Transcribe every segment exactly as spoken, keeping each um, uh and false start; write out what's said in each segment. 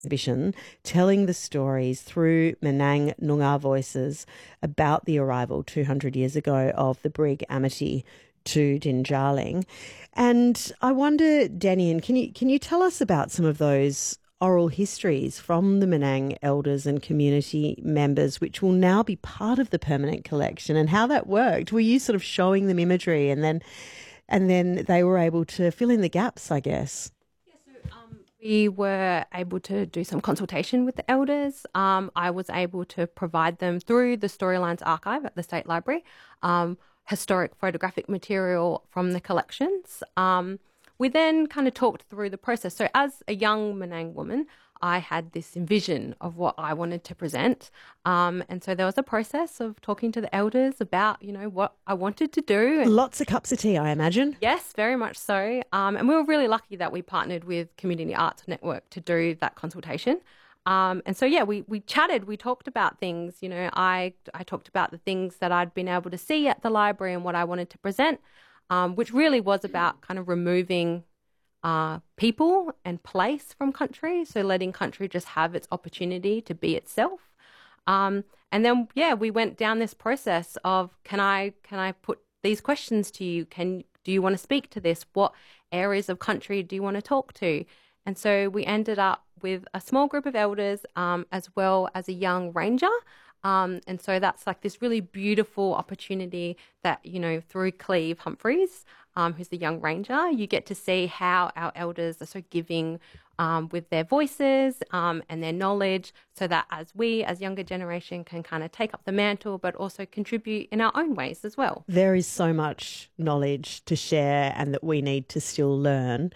exhibition telling the stories through Menang Noongar voices about the arrival two hundred years ago of the brig Amity to Dinjaling. And I wonder, Danian, can you can you tell us about some of those oral histories from the Menang elders and community members, which will now be part of the permanent collection, and how that worked? Were you sort of showing them imagery and then and then they were able to fill in the gaps, I guess? We were able to do some consultation with the elders. Um, I was able to provide them through the Storylines archive at the State Library, um, historic photographic material from the collections. Um, we then kind of talked through the process. So as a young Menang woman, I had this vision of what I wanted to present. Um, and so there was a process of talking to the elders about, you know, what I wanted to do. And lots of cups of tea, I imagine. yes, very much so. Um, and we were really lucky that we partnered with Community Arts Network to do that consultation. Um, and so, yeah, we, we chatted, we talked about things. You know, I, I talked about the things that I'd been able to see at the library and what I wanted to present, um, which really was about kind of removing Uh, people and place from country, so letting country just have its opportunity to be itself. Um, and then, yeah, we went down this process of can I can I put these questions to you? Can do you want to speak to this? What areas of country do you want to talk to? And so we ended up with a small group of elders um, as well as a young ranger. Um, and so that's like this really beautiful opportunity that, you know, through Cleve Humphreys, um, who's the young ranger, you get to see how our elders are so giving um, with their voices um, and their knowledge, so that as we, as younger generation, can kind of take up the mantle, but also contribute in our own ways as well. There is so much knowledge to share and that we need to still learn.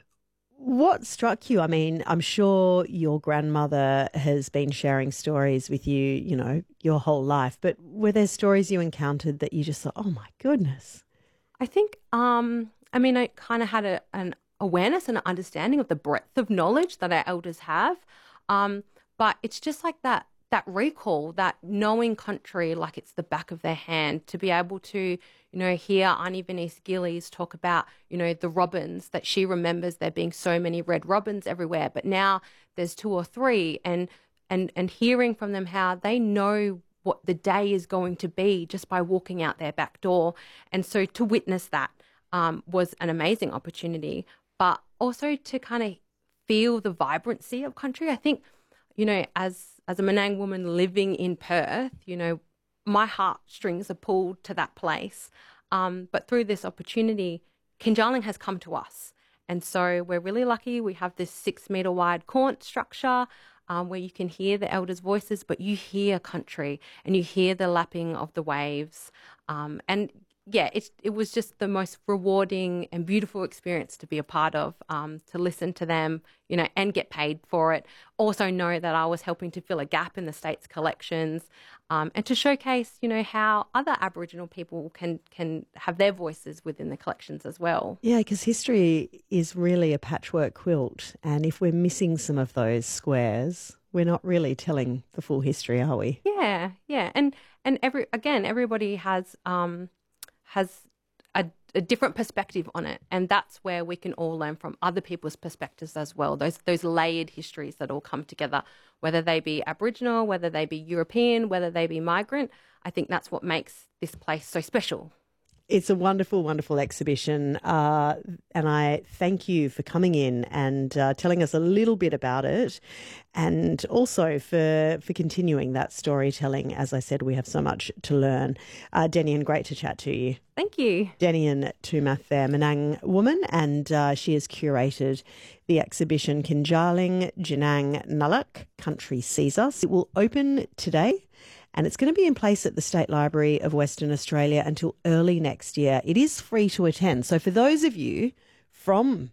What struck you? I mean, I'm sure your grandmother has been sharing stories with you, you know, your whole life, but were there stories you encountered that you just thought, oh my goodness? I think, um, I mean, I kind of had a, an awareness and an understanding of the breadth of knowledge that our elders have. Um, but it's just like that, that recall, that knowing country like it's the back of their hand, to be able to, you know, hear Auntie Venice Gillies talk about, you know, the robins, that she remembers there being so many red robins everywhere, but now there's two or three, and and and hearing from them how they know what the day is going to be just by walking out their back door. And so to witness that um, was an amazing opportunity, but also to kind of feel the vibrancy of country. I think, you know, as as a Menang woman living in Perth, you know, my heartstrings are pulled to that place. Um, but through this opportunity, Kinjaling has come to us. And so we're really lucky. We have this six metre wide corn structure um, where you can hear the elders' voices, but you hear country and you hear the lapping of the waves. Um, and yeah, it, it was just the most rewarding and beautiful experience to be a part of, um, to listen to them, you know, and get paid for it. Also know that I was helping to fill a gap in the state's collections, um, and to showcase, you know, how other Aboriginal people can, can have their voices within the collections as well. Yeah, because history is really a patchwork quilt. And if we're missing some of those squares, we're not really telling the full history, are we? Yeah, yeah. And, and every, again, everybody has... Um, has a, a different perspective on it. And that's where we can all learn from other people's perspectives as well, those those layered histories that all come together, whether they be Aboriginal, whether they be European, whether they be migrant. I think that's what makes this place so special. It's a wonderful, wonderful exhibition, uh, and I thank you for coming in and uh, telling us a little bit about it, and also for for continuing that storytelling. As I said, we have so much to learn. Uh, Denian, great to chat to you. Thank you. Denian Tumath there, Menang woman, and uh, she has curated the exhibition Kinjaling Jinang Nalak, Country Sees Us. It will open today, and it's going to be in place at the State Library of Western Australia until early next year. It is free to attend. So for those of you from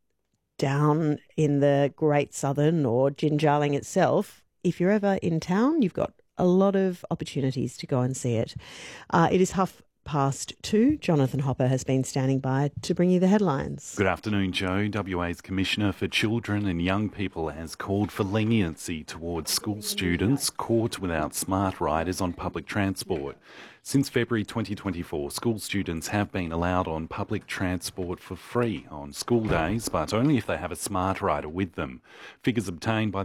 down in the Great Southern or Jinjaling itself, if you're ever in town, you've got a lot of opportunities to go and see it. Uh, it is half past two. Jonathan Hopper has been standing by to bring you the headlines. Good afternoon, Joe. W A's Commissioner for Children and Young People has called for leniency towards school students caught without smart riders on public transport. Since February twenty twenty-four, school students have been allowed on public transport for free on school days, but only if they have a smart rider with them. Figures obtained by